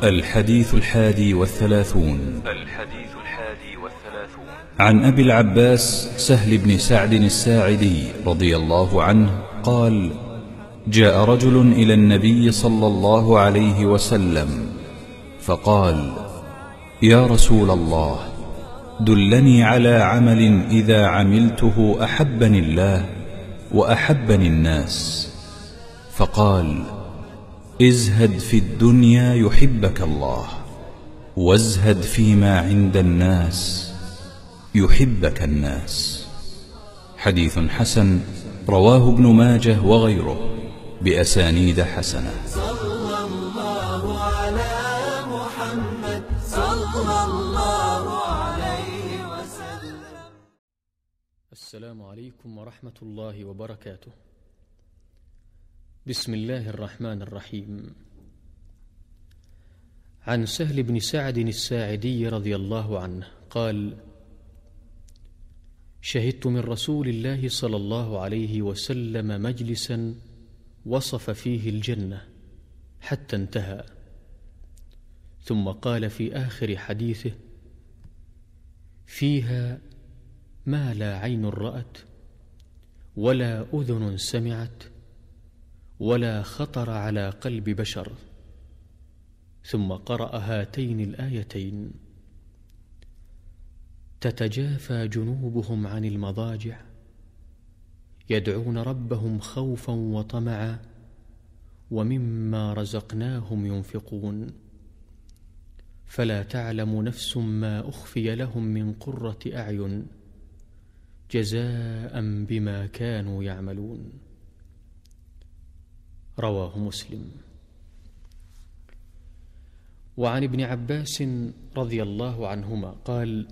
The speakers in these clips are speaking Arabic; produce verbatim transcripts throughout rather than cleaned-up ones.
الحديث الحادي والثلاثون الحديث الحادي والثلاثون عن أبي العباس سهل بن سعد الساعدي رضي الله عنه قال: جاء رجل إلى النبي صلى الله عليه وسلم فقال: يا رسول الله، دلني على عمل إذا عملته أحبني الله وأحبني الناس. فقال: ازهد في الدنيا يحبك الله، وازهد فيما عند الناس يحبك الناس. حديث حسن رواه ابن ماجه وغيره بأسانيد حسنة. صلى الله على محمد صلى الله عليه وسلم. السلام عليكم ورحمة الله وبركاته. بسم الله الرحمن الرحيم. عن سهل بن سعد الساعدي رضي الله عنه قال: شهدت من رسول الله صلى الله عليه وسلم مجلسا وصف فيه الجنة حتى انتهى، ثم قال في آخر حديثه: فيها ما لا عين رأت ولا أذن سمعت ولا خطر على قلب بشر. ثم قرأ هاتين الآيتين: تتجافى جنوبهم عن المضاجع يدعون ربهم خوفا وطمعا ومما رزقناهم ينفقون فلا تعلم نفس ما أخفي لهم من قرة أعين جزاء بما كانوا يعملون. رواه مسلم. وعن ابن عباس رضي الله عنهما قال: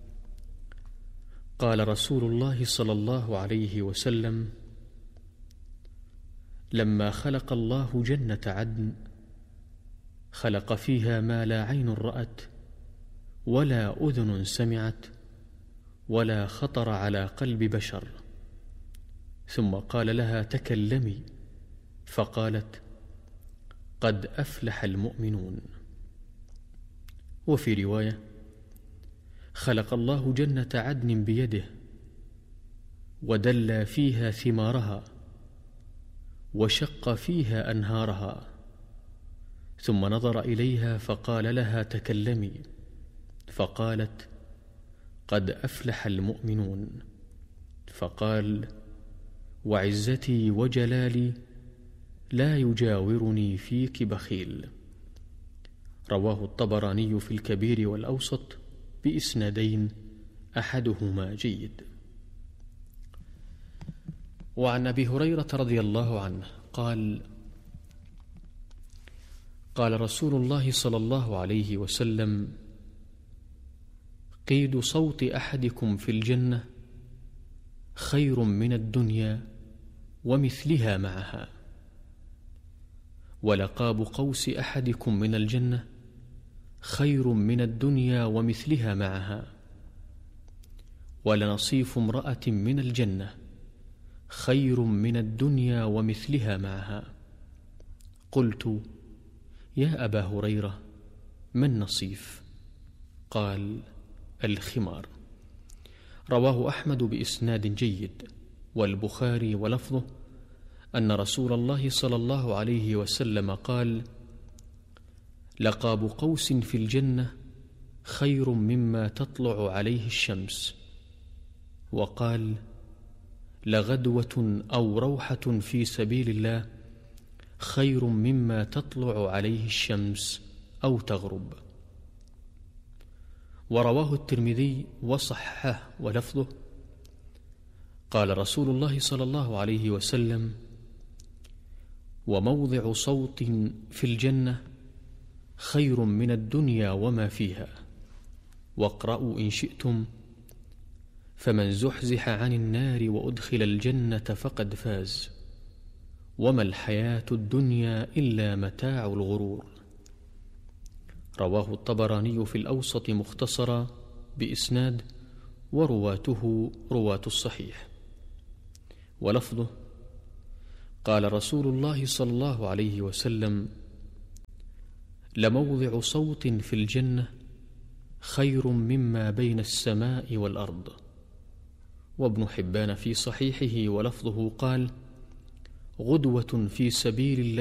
قال رسول الله صلى الله عليه وسلم: لما خلق الله جنة عدن خلق فيها ما لا عين رأت ولا أذن سمعت ولا خطر على قلب بشر، ثم قال لها: تكلمي، فقالت: قد أفلح المؤمنون. وفي رواية: خلق الله جنة عدن بيده ودلى فيها ثمارها وشق فيها أنهارها، ثم نظر إليها فقال لها: تكلمي، فقالت: قد أفلح المؤمنون. فقال: وعزتي وجلالي لا يجاورني فيك بخيل. رواه الطبراني في الكبير والأوسط بإسنادين أحدهما جيد. وعن أبي هريرة رضي الله عنه قال: قال رسول الله صلى الله عليه وسلم: قيد صوت أحدكم في الجنة خير من الدنيا ومثلها معها، ولقاب قوس أحدكم من الجنة خير من الدنيا ومثلها معها، ولنصيف امرأة من الجنة خير من الدنيا ومثلها معها. قلت: يا أبا هريرة، ما النصيف؟ قال: الخمار. رواه أحمد بإسناد جيد، والبخاري ولفظه أن رسول الله صلى الله عليه وسلم قال: لقاب قوس في الجنة خير مما تطلع عليه الشمس. وقال: لغدوة أو روحة في سبيل الله خير مما تطلع عليه الشمس أو تغرب. ورواه الترمذي وصححه ولفظه: قال رسول الله صلى الله عليه وسلم: وموضع صوت في الجنة خير من الدنيا وما فيها، واقرأوا إن شئتم: فمن زحزح عن النار وأدخل الجنة فقد فاز، وما الحياة الدنيا إلا متاع الغرور. رواه الطبراني في الأوسط مختصرا بإسناد، ورواته رواة الصحيح. ولفظه: قال رسول الله صلى الله عليه وسلم: لموضع صوت في الجنة خير مما بين السماء والأرض. وابن حبان في صحيحه ولفظه قال: غدوة في سبيل الله